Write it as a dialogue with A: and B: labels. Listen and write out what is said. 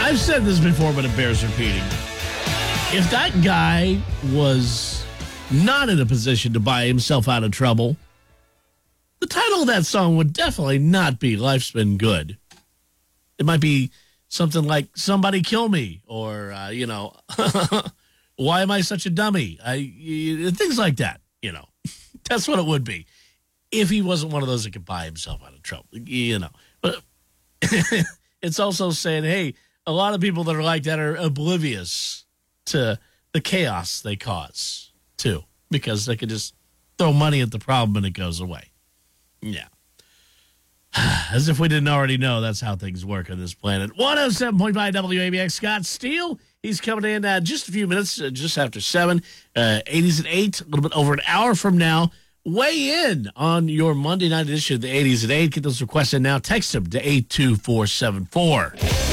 A: I've said this before, but it bears repeating. If that guy was not in a position to buy himself out of trouble, the title of that song would definitely not be Life's Been Good. It might be something like Somebody Kill Me or, Why Am I Such a Dummy? Things like that, That's what it would be if he wasn't one of those that could buy himself out of trouble, But it's also saying, hey, a lot of people that are like that are oblivious to the chaos they cause, too, because they could just throw money at the problem and it goes away. Yeah. As if we didn't already know, that's how things work on this planet. 107.5 WABX. Scott Steele, he's coming in just a few minutes, just after 7. 80s at 8, a little bit over an hour from now. Weigh in on your Monday night edition of the 80s at 8. Get those requests in now. Text them to 82474.